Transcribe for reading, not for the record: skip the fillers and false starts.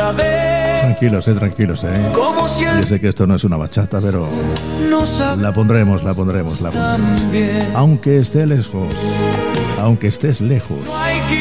otra vez. Tranquilos, Como si Yo sé que esto no es una bachata, pero la pondremos. también. Aunque esté lejos, aunque estés lejos.